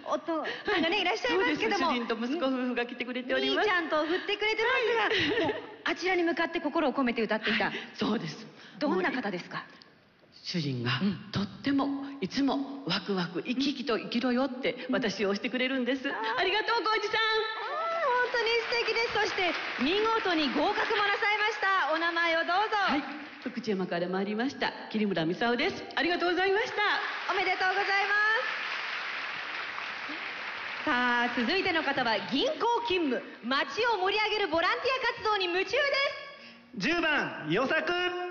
夫さんがねいらっしゃいますけども、 主人と息子夫婦が来てくれております。 兄ちゃんと振ってくれてますが、もうあちらに向かって心を込めて歌っていた。 そうです。 どんな方ですか？ 主人がとってもいつもワクワク生き生きと生きろよって私を押してくれるんです。ありがとう浩二さん。 本当に素敵です。そして見事に合格もなさいました。お名前をどうぞ。 はい、福知山から参りました桐村美沙です。ありがとうございました。 おめでとうございます。さあ続いての方は銀行勤務、街を盛り上げるボランティア活動に夢中です。 10番与作。